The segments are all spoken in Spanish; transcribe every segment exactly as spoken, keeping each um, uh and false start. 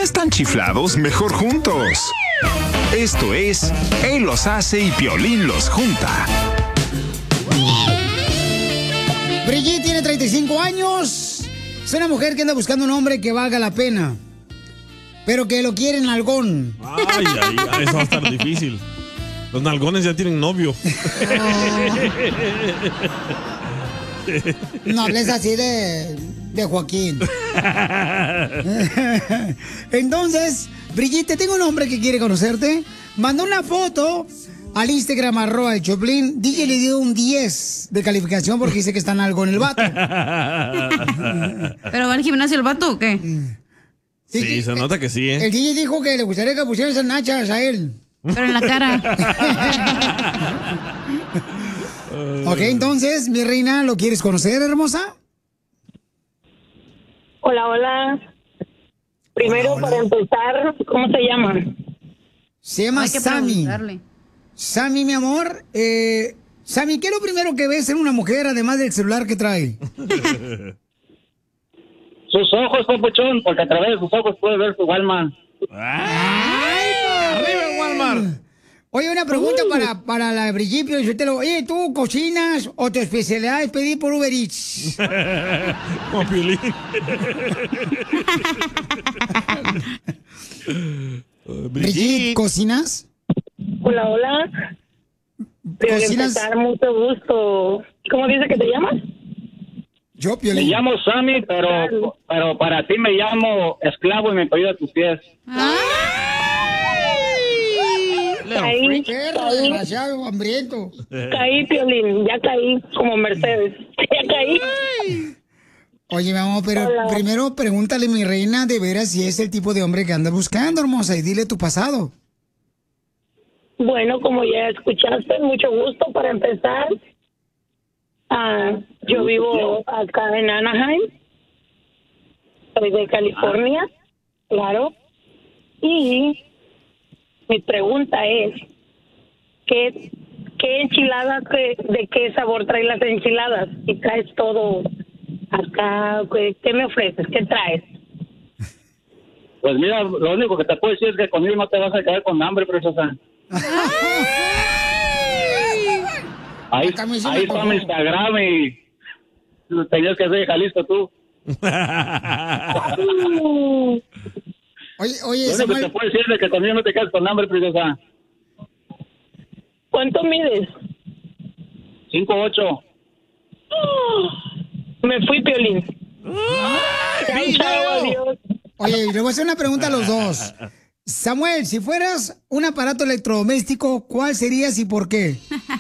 ya están chiflados, mejor juntos. Esto es Él los hace y Piolín los junta. Brigitte tiene treinta y cinco años. Es una mujer que anda buscando un hombre que valga la pena, pero que lo quiere en algón. Ay, ay, ay, eso va a estar difícil. Los nalgones ya tienen novio. No hables así de, de Joaquín. Entonces, Brigitte, tengo un hombre que quiere conocerte. Mandó una foto al Instagram, arroba el Choplin. D J le dio un diez de calificación porque dice que está en algo en el vato. ¿Pero va al gimnasio el vato o qué? Sí, sí, se nota que sí, ¿eh? El D J dijo que le gustaría que pusieran esas nachas a él. Pero en la cara. Ok, entonces, mi reina, ¿lo quieres conocer, hermosa? Hola, hola. Primero, hola, hola. Para empezar, ¿cómo se llama? Se llama Sammy. Sammy, mi amor. Eh, Sammy, ¿qué es lo primero que ves en una mujer, además del celular que trae? Sus ojos, papuchón, porque a través de sus ojos puede ver su alma. ¡Ay, arriba el Walmart! Oye, una pregunta uh. para, para la Brigitte. Yo te lo, oye, ¿tú cocinas o tu especialidad es pedir por Uber Eats? Como Piolín. Brigitte, ¿cocinas? Hola, hola. ¿Cocinas? Empezar, mucho gusto. ¿Cómo dice que te llamas? Yo, Piolín. Me llamo Sammy, pero, claro. pero para ti me llamo esclavo y me pido a tus pies. ¡Ay! Caí, perro, caí, desgraciado, hambriento. Caí, Piolín, ya caí como Mercedes. Ya caí. Ay. Oye, mi amor, pero Hola. primero pregúntale, mi reina, de veras si es el tipo de hombre que anda buscando, hermosa, y dile tu pasado. Bueno, como ya escuchaste, mucho gusto para empezar. Uh, yo vivo acá en Anaheim. Soy de California, claro. Y mi pregunta es, ¿qué, qué enchiladas, qué, de qué sabor traen las enchiladas? Si traes todo acá, ¿qué, qué me ofreces? ¿Qué traes? Pues mira, lo único que te puedo decir es que conmigo no te vas a quedar con hambre, preciosa. Ahí, ahí está mi Instagram y tenías que ser Jalisco tú. Oye, oye, lo único Samuel... que te puedo decir es que conmigo no te quedas con hambre, preciosa. ¿Cuánto mides? cinco ocho. Oh, me fui, Piolín. Chao, chao, adiós. Oye, le voy a hacer una pregunta a los dos. Samuel, si fueras un aparato electrodoméstico, ¿cuál serías y por qué?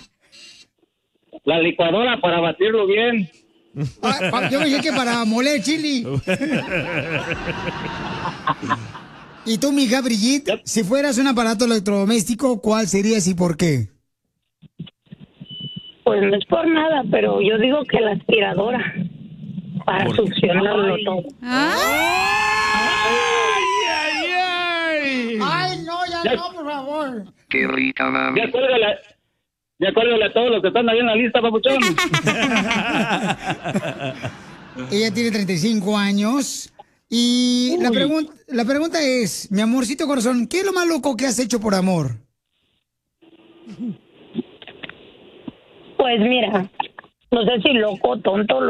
La licuadora para batirlo bien. Ah, pa, yo dije que para moler chili. ¿Y tú, mija Brigitte, si fueras un aparato electrodoméstico, cuál serías y por qué? Pues no es por nada, pero yo digo que la aspiradora para succionarlo todo. ¡Ay, ay, ay! ¡Ay, no, ya, ya no, por favor! ¡Qué rica, mami! Ya cuélgale, ya cuélgale a todos los que están ahí en la lista, papuchón. Ella tiene treinta y cinco años. Y la, pregun- la pregunta es, mi amorcito corazón, ¿qué es lo más loco que has hecho por amor? Pues mira, no sé si loco, tonto,